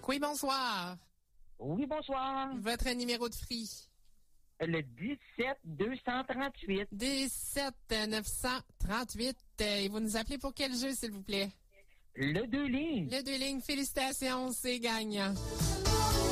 Oui, bonsoir. Oui, bonsoir. Votre numéro de free? Le 17 238. 17 938. Et vous nous appelez pour quel jeu, s'il vous plaît? Le 2 lignes. Le 2 lignes. Félicitations, c'est gagnant.